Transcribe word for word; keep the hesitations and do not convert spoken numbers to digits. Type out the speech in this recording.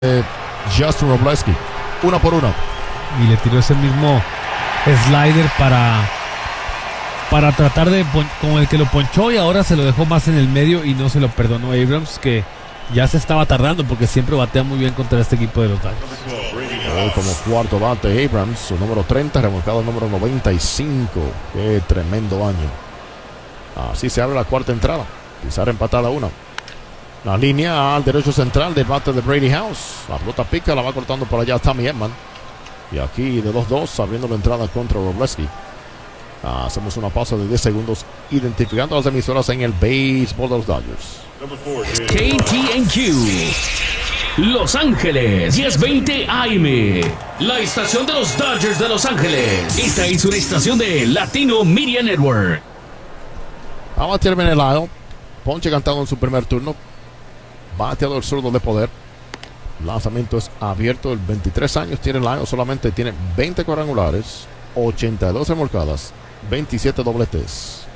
Eh, Justin Robleski, una por una. Y le tiró ese mismo slider para para tratar de con el que lo ponchó, y ahora se lo dejó más en el medio y no se lo perdonó a Abrams, que ya se estaba tardando porque siempre batea muy bien contra este equipo de los Dodgers. Hoy como cuarto bate Abrams, su número treinta, remolcado el número noventa y cinco. Qué tremendo año. Así se abre la cuarta entrada. Pizarra empatada una. La línea al derecho central del bate de Brady House. La pelota pica, la va cortando por allá Tommy Edman. Y aquí de dos dos, abriendo la entrada contra Robleski. Hacemos una pausa de diez segundos, identificando las emisoras en el béisbol de los Dodgers. K T N Q Los Ángeles, diez veinte A M, la estación de los Dodgers de Los Ángeles. Esta es una estación de Latino Media Network. A batear Menelao. Ponche cantado en su primer turno. Bateador zurdo de poder. Lanzamiento es abierto. El veintitrés años tiene Lyle. Solamente tiene veinte cuadrangulares, ochenta y dos remolcadas, veintisiete dobletes.